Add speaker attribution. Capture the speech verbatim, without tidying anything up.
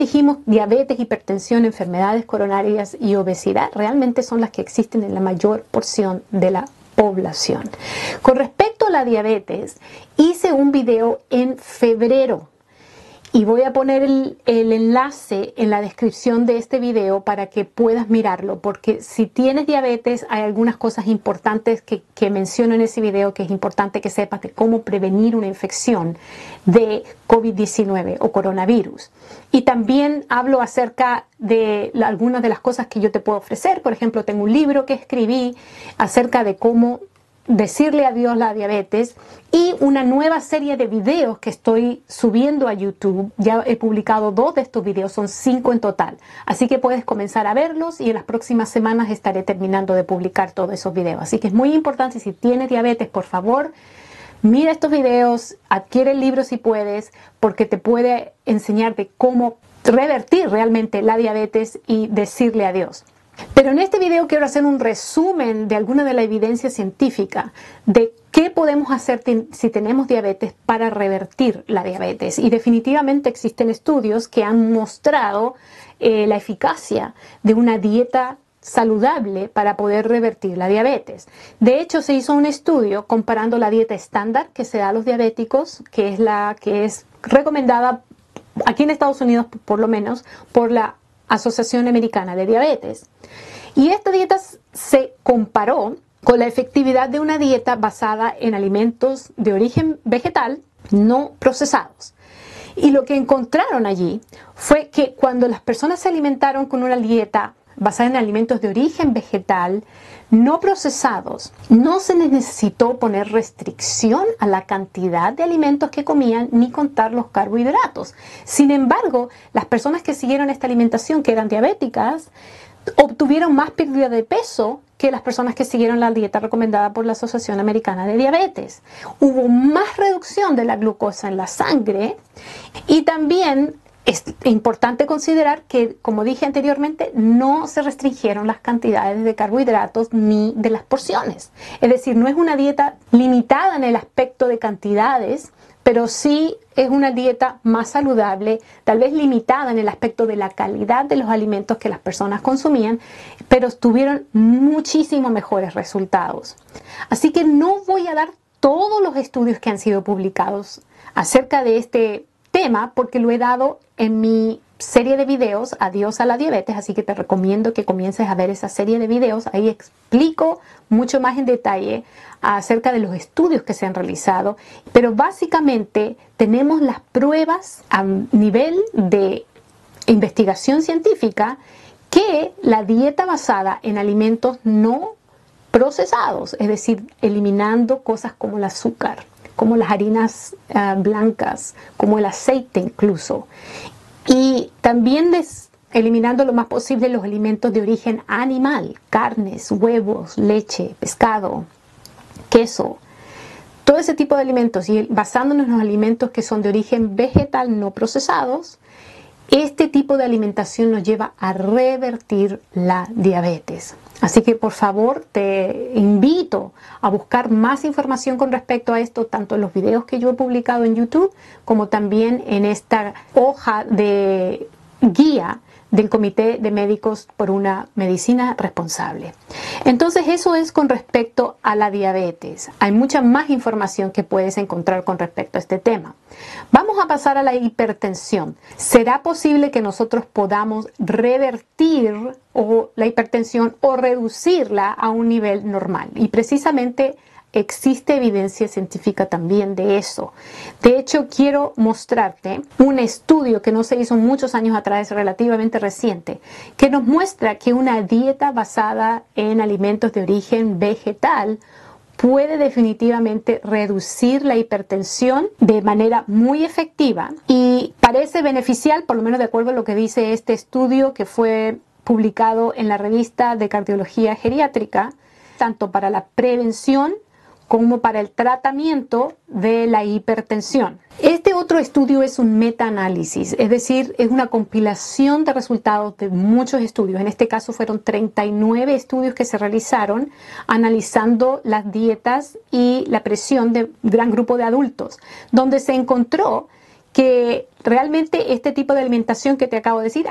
Speaker 1: Dijimos diabetes, hipertensión, enfermedades coronarias y obesidad realmente son las que existen en la mayor porción de la población. Con respecto a la diabetes, hice un video en febrero y voy a poner el, el enlace en la descripción de este video para que puedas mirarlo, porque si tienes diabetes hay algunas cosas importantes que, que menciono en ese video, que es importante que sepas de cómo prevenir una infección de COVID diecinueve o coronavirus. Y también hablo acerca de la, algunas de las cosas que yo te puedo ofrecer. Por ejemplo, tengo un libro que escribí acerca de cómo decirle adiós a la diabetes y una nueva serie de videos que estoy subiendo a YouTube. Ya he publicado dos de estos videos, son cinco en total. Así que puedes comenzar a verlos y en las próximas semanas estaré terminando de publicar todos esos videos. Así que es muy importante, si tienes diabetes, por favor, mira estos videos, adquiere el libro si puedes, porque te puede enseñar de cómo revertir realmente la diabetes y decirle adiós. Pero en este video quiero hacer un resumen de alguna de la evidencia científica de qué podemos hacer si tenemos diabetes para revertir la diabetes. Y definitivamente existen estudios que han mostrado eh, la eficacia de una dieta saludable para poder revertir la diabetes. De hecho, se hizo un estudio comparando la dieta estándar que se da a los diabéticos, que es la que es recomendada aquí en Estados Unidos, por lo menos, por la Asociación Americana de Diabetes. Y esta dieta se comparó con la efectividad de una dieta basada en alimentos de origen vegetal no procesados. Y lo que encontraron allí fue que cuando las personas se alimentaron con una dieta basada en alimentos de origen vegetal no procesados, no se les necesitó poner restricción a la cantidad de alimentos que comían ni contar los carbohidratos. Sin embargo, las personas que siguieron esta alimentación, que eran diabéticas, obtuvieron más pérdida de peso que las personas que siguieron la dieta recomendada por la Asociación Americana de Diabetes. Hubo más reducción de la glucosa en la sangre y también es importante considerar que, como dije anteriormente, no se restringieron las cantidades de carbohidratos ni de las porciones. Es decir, no es una dieta limitada en el aspecto de cantidades, pero sí es una dieta más saludable, tal vez limitada en el aspecto de la calidad de los alimentos que las personas consumían, pero tuvieron muchísimo mejores resultados. Así que no voy a dar todos los estudios que han sido publicados acerca de este tema, porque lo he dado en mi serie de videos Adiós a la Diabetes, así que te recomiendo que comiences a ver esa serie de videos. Ahí explico mucho más en detalle acerca de los estudios que se han realizado, pero básicamente tenemos las pruebas a nivel de investigación científica que la dieta basada en alimentos no procesados, es decir, eliminando cosas como el azúcar, como las harinas uh, blancas, como el aceite incluso, y también des, eliminando lo más posible los alimentos de origen animal, carnes, huevos, leche, pescado, queso, todo ese tipo de alimentos, y basándonos en los alimentos que son de origen vegetal no procesados, este tipo de alimentación nos lleva a revertir la diabetes. Así que por favor te invito a buscar más información con respecto a esto, tanto en los videos que yo he publicado en YouTube, como también en esta hoja de guía del Comité de Médicos por una Medicina Responsable. Entonces eso es con respecto a la diabetes. Hay mucha más información que puedes encontrar con respecto a este tema. Vamos a pasar a la hipertensión. ¿Será posible que nosotros podamos revertir o la hipertensión o reducirla a un nivel normal? Y precisamente existe evidencia científica también de eso. De hecho, quiero mostrarte un estudio que no se hizo muchos años atrás, es relativamente reciente, que nos muestra que una dieta basada en alimentos de origen vegetal puede definitivamente reducir la hipertensión de manera muy efectiva y parece beneficial, por lo menos de acuerdo a lo que dice este estudio que fue publicado en la revista de Cardiología Geriátrica, tanto para la prevención como para el tratamiento de la hipertensión. Este otro estudio es un metaanálisis, es decir, es una compilación de resultados de muchos estudios. En este caso fueron treinta y nueve estudios que se realizaron analizando las dietas y la presión de un gran grupo de adultos, donde se encontró que realmente este tipo de alimentación que te acabo de decir